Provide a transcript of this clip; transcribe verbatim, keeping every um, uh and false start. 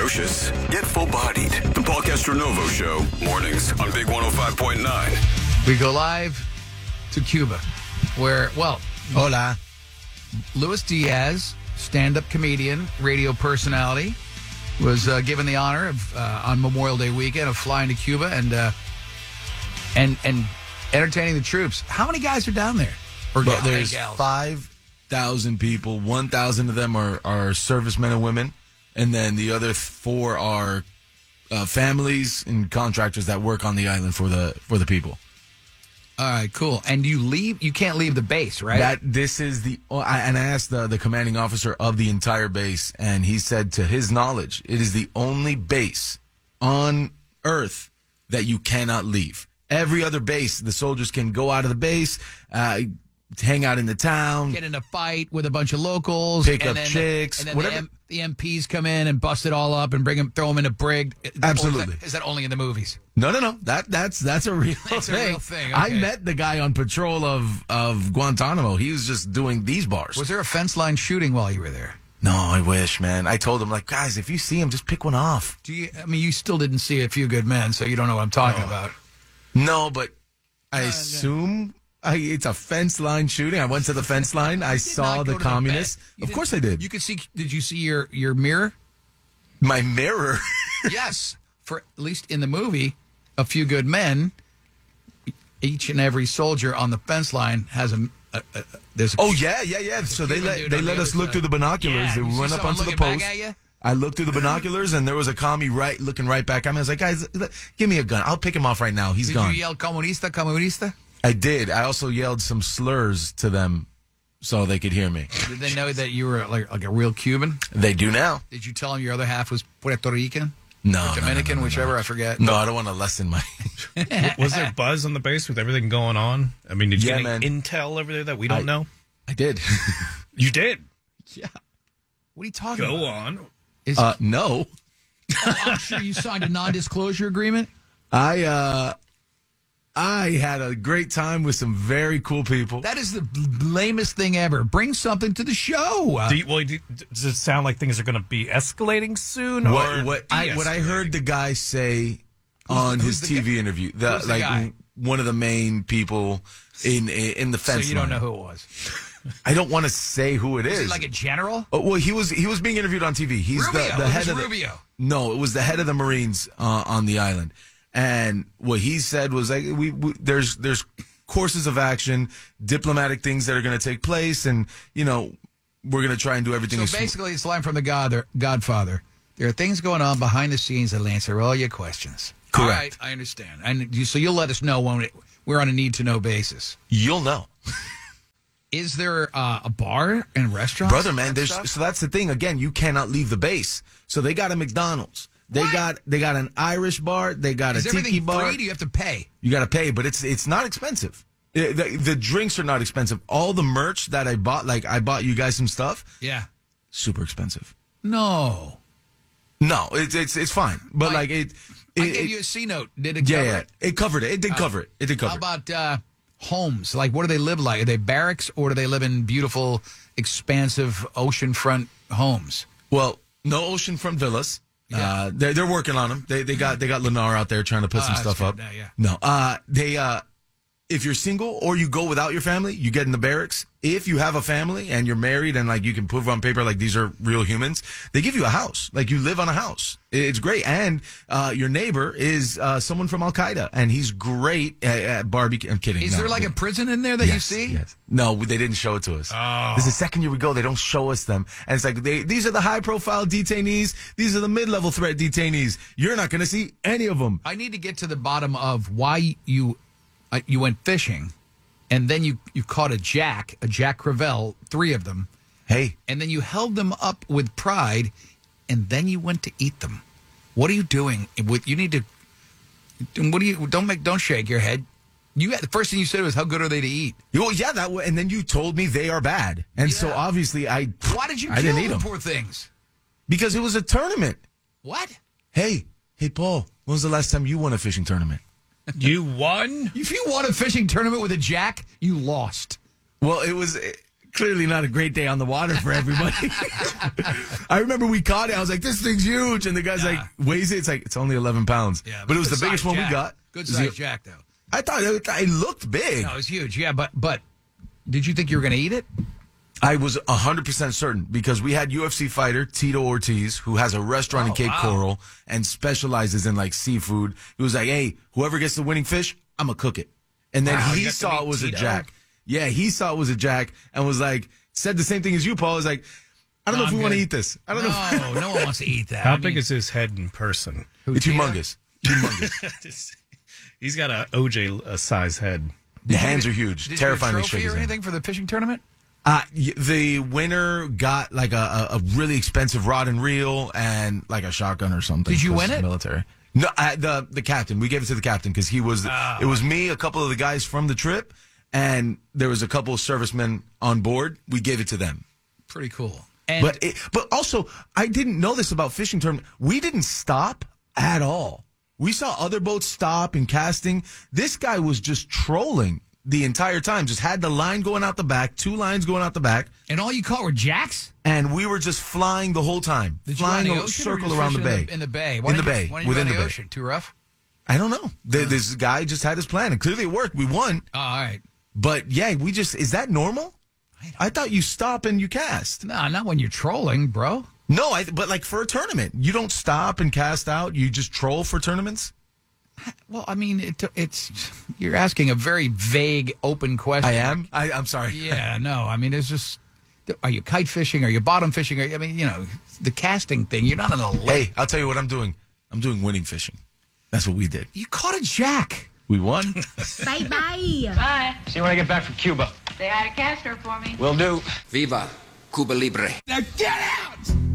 ferocious, yet full-bodied. The Paul Castronovo Show, mornings on Big one oh five point nine. We go live to Cuba, where, well, Hola. Luis Diaz, stand-up comedian, radio personality, was uh, given the honor of uh, on Memorial Day weekend of flying to Cuba and uh, and and entertaining the troops. How many guys are down there? Or Well, gal- there's gals? five thousand people. one thousand of them are, are servicemen and women. And then the other four are uh, families and contractors that work on the island for the for the people. All right, cool. And you leave? You can't leave the base, right? That this is the oh, I, and I asked the, the commanding officer of the entire base, and he said, to his knowledge, it is the only base on Earth that you cannot leave. Every other base, the soldiers can go out of the base, uh, hang out in the town, Get in a fight with a bunch of locals, Pick and up then the- chicks, and then whatever. The, M- the M Ps come in and bust it all up and bring them, throw them in a brig. Absolutely. Or Is that, is that only in the movies? No, no, no. That that's that's a real That's a thing. real thing, I okay. met the guy on patrol of of Guantanamo. He was just doing these bars. Was there a fence line shooting while you were there? No, I wish, man. I told him, like, guys, if you see him, just pick one off. Do you? I mean, you still didn't see A Few Good Men, so you don't know what I'm talking about. No, but I assume I, it's a fence line shooting. I went to the fence line. I Did saw not the go to communists. bed. You Of didn't- course I did. You could see. Did you see your your mirror? My mirror. Yes. For at least in the movie, A Few Good Men, each and every soldier on the fence line has a. a, a there's. A, Oh yeah, yeah, yeah. So they human let dude they on let the us other look side. through the binoculars. Yeah, we you went see up onto the someone looking post. back at you? I looked through the binoculars, and there was a commie right looking right back at me. I was like, guys, l- give me a gun. I'll pick him off right now. He's Did gone. you yell "comunista, comunista"? I did. I also yelled some slurs to them so they could hear me. Did they know that you were like, like a real Cuban? They do now. Did you tell them your other half was Puerto Rican? No, Or no, no, Dominican, no, no, whichever, no. I forget. No, I don't want to lessen my. Was there buzz on the base with everything going on? I mean, did you Yeah, get man. any intel over there that we don't I- know? I did. You did. Yeah. What are you talking Go about? on. Is, Uh, no, I'm sure you signed a non-disclosure agreement. I uh, I had a great time with some very cool people. That is the lamest thing ever. Bring something to the show. Uh, Do you, well, do, does it sound like things are going to be escalating soon? what or what I what I heard the guy say on who's his the T V guy? interview, the, Who's the like guy? one of the main people in in the so fence. you don't line. know who it was. I don't want to say who it is. Is he like a general? Oh, well, he was he was being interviewed on T V. He's Rubio. the, the It head was of the, Rubio. No, it was the head of the Marines uh, on the island, and what he said was like, we, we there's there's courses of action, diplomatic things that are going to take place, and you know we're going to try and do everything. So as- basically, it's a line from the God, Godfather. There are things going on behind the scenes that'll answer all your questions. Correct. All right, I understand. And you, so you'll let us know when it, we're on a need-to-know basis. You'll know. Is there uh, a bar and restaurant? Brother, man, there's so that's the thing. Again, you cannot leave the base. So they got a McDonald's. They What? got they got an Irish bar. They got Is a tiki everything bar. free? Do you have to pay? You got to pay, but it's it's not expensive. Uh, The, the drinks are not expensive. All the merch that I bought, like I bought you guys some stuff, Yeah. super expensive. No. No, it's it's it's fine. But Like, like it, I it- gave it- you a C note. Did it yeah, cover yeah, it? it covered it. It did cover it. It did cover How it. about uh, homes? Like, what do they live like? Are they barracks or do they live in beautiful, expansive oceanfront homes? Well, no oceanfront villas. Yeah. Uh, they're they're working on them. They they got they got Lennar out there trying to put Ah, some that's stuff good. up. Yeah, yeah. No, uh, they uh, if you're single or you go without your family, you get in the barracks. If you have a family and you're married and like you can prove on paper like these are real humans, they give you a house. Like you live on a house. It's great. And uh, your neighbor is uh, someone from Al Qaeda, and he's great at, at barbecue. I'm kidding. Is No, there like they- a prison in there that you Yes, see? Yes. No, they didn't show it to us. Oh. This is the second year we go. They don't show us them. And it's like, they, these are the high profile detainees. These are the mid level threat detainees. You're not going to see any of them. I need to get to the bottom of why you uh, you went fishing, and then you, you caught a jack, a Jack Crevalle, three of them, Hey, and then you held them up with pride, and then you went to eat them. What are you doing? With you need to. What do you? Don't make. Don't shake your head. You the first thing you said was, "How good are they to eat?" well, yeah, that way. And then you told me they are bad. And so Yeah. obviously I. Why did you I kill didn't eat the them poor things? because it was a tournament. What? Hey, hey, Paul, when was the last time you won a fishing tournament? You won? If you won a fishing tournament with a jack, you lost. Well, it was Clearly not a great day on the water for everybody. I remember we caught it. I was like, this thing's huge. And the guy's Yeah. like, weighs it. It's like, it's only eleven pounds. Yeah, but it was the good biggest size one we jack. got. Good It was size the- jack, though. I thought it, it looked big. No, it was huge. Yeah, but but did you think you were going to eat it? I was one hundred percent certain because we had U F C fighter Tito Ortiz, who has a restaurant Oh, in Cape wow. Coral and specializes in like seafood. He was like, hey, whoever gets the winning fish, I'm going to cook it. And then Wow, you he got to saw meet it was Tito? a jack. Yeah, he saw it was a jack and was like, said the same thing as you, Paul. Was like, I don't No, know if I'm we want to good. eat this. I don't know. If- No, no one wants to eat that. How I big mean, is his head in person? it's Tito? humongous. Humongous. He's got a O J size head. The hands are huge. Did you Terrifyingly get a trophy shaky. or anything for the fishing tournament? Uh, y- the winner got like a, a, a really expensive rod and reel and like a shotgun or something. Did you 'cause win it's it? Military. No, I, the the captain. We gave it to the captain because he was. Oh. It was me, a couple of the guys from the trip, and there was a couple of servicemen on board. We gave it to them. Pretty cool. And But it, but also, I didn't know this about fishing tournament. We didn't stop at all. We saw other boats stop and casting. This guy was just trolling the entire time. Just had the line going out the back, two lines going out the back, and all you caught were jacks? and we were just flying the whole time, Did you go in flying the a ocean or circle just around the fishing bay. In the, in the bay. Why In the didn't you- bay, Why didn't you within go in the the bay. ocean? Too rough? I don't know. Th This guy just had his plan, and clearly it worked. We won, Oh, all right. but yeah, we just is that normal? I thought you stop and you cast. No, not when you're trolling, bro. No, I, but like for a tournament, you don't stop and cast out. You just troll for tournaments. Well, I mean, it, it's you're asking a very vague, open question. I am. I, I'm sorry. Yeah, no. I mean, it's just, are you kite fishing? Are you bottom fishing? Are you, I mean, you know, the casting thing. You're not on a lake. Hey, I'll tell you what I'm doing. I'm doing winning fishing. That's what we did. You caught a jack. We won. Bye bye. Bye. See you when I get back from Cuba. Say hi to Castro for me. Will do. Viva Cuba Libre. Now get out!